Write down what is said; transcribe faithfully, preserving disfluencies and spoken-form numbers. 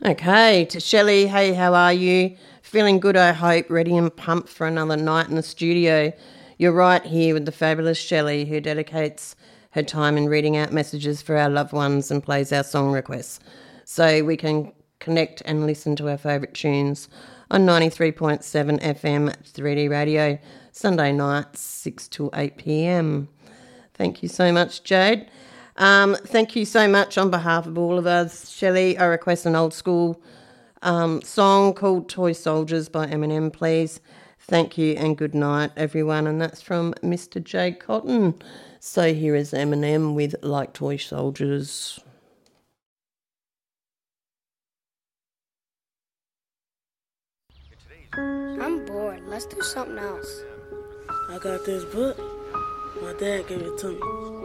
Okay, to Shelley, hey, how are you? Feeling good, I hope, ready and pumped for another night in the studio. You're right here with the fabulous Shelley, who dedicates her time in reading out messages for our loved ones and plays our song requests so we can connect and listen to our favourite tunes on ninety-three point seven F M three D Radio, Sunday nights, six till eight p.m. Thank you so much, Jade. Um, thank you so much on behalf of all of us. Shelley, I request an old school um, song called Toy Soldiers by Eminem, please. Thank you and good night, everyone. And that's from Mister J Cotton. So here is Eminem with Like Toy Soldiers. I'm bored. Let's do something else. I got this book. My dad gave it to me.